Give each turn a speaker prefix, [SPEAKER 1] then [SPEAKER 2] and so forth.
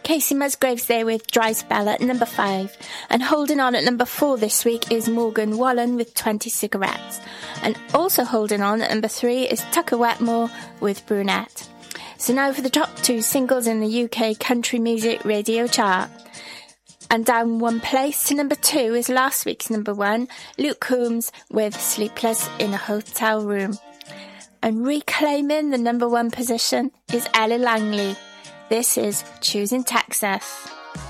[SPEAKER 1] Casey Musgraves there with Dry Spell at number 5. And holding on at number 4 this week is Morgan Wallen with 20 Cigarettes. And also holding on at number 3 is Tucker Wetmore with Brunette. So now for the top 2 singles in the UK country music radio chart. And down 1 place to number 2 is last week's number 1, Luke Combs with Sleepless in a Hotel Room. And reclaiming the number 1 position is Ella Langley. This is Choosing Texas.